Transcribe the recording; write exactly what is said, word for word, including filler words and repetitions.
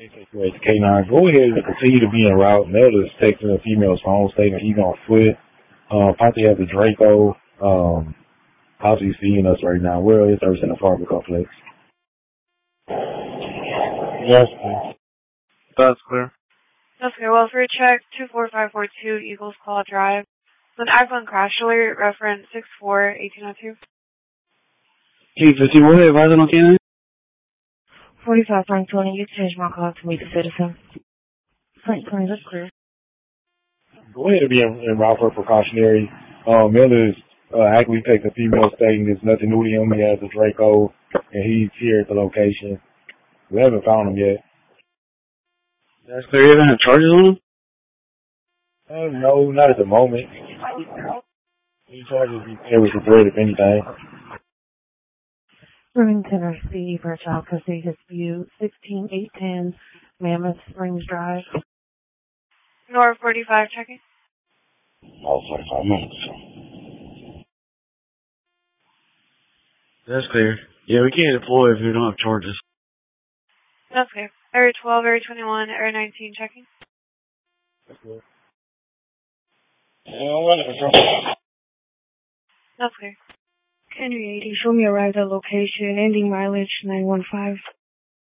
Wait, K nine, go ahead and continue to be en route. Mel is texting a female's phone stating he's on foot. Um, Ponte has a Draco. Um, how's he seeing us right now? Where is us in the apartment complex? Yes, that's clear. That's clear. Well, for check two four five four two Eagles Claw Drive. With an iPhone crash alert, reference six four one eight zero two. K fifty-one, advising on K nine? forty-five Frank twenty, you changed my call to meet the citizen. Frank twenty, that's clear. Go ahead and be en, en route for precautionary. Um, Mel is uh, actively texting a female stating there's nothing new to him. He has a Draco, and he's here at the location. We haven't found him yet. That's clear. You have charges on him? Uh, no, not at the moment. Any charges be carried for bread, if anything. Remington or C for a child custody dispute, sixteen eight ten Mammoth Springs Drive. Nora forty-five checking. Oh, forty-five minutes. That's clear. Yeah, we can't deploy if we don't have charges. That's clear. Area twelve, Area twenty-one, Area nineteen checking. That's good. That's clear. Henry eighty, show me arrived at location, ending mileage nine one five.